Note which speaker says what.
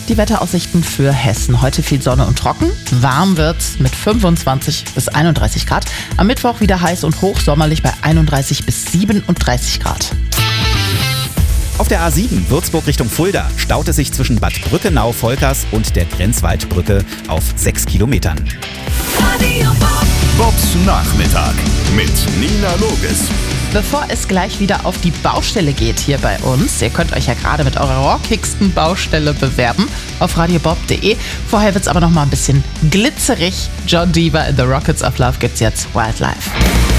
Speaker 1: die Wetteraussichten für Hessen. Heute viel Sonne und trocken. Warm wird's mit 25 bis 31 Grad. Am Mittwoch wieder heiß und hochsommerlich bei 31 bis 37 Grad.
Speaker 2: Auf der A7 Würzburg Richtung Fulda staut es sich zwischen Bad Brückenau-Volkers und der Grenzwaldbrücke auf 6 Kilometern.
Speaker 3: Bobs Nachmittag mit Nina Loges.
Speaker 1: Bevor es gleich wieder auf die Baustelle geht hier bei uns, ihr könnt euch ja gerade mit eurer rockigsten Baustelle bewerben auf radiobob.de. Vorher wird's aber noch mal ein bisschen glitzerig. John Deaver in The Rockets of Love gibt's jetzt Wildlife.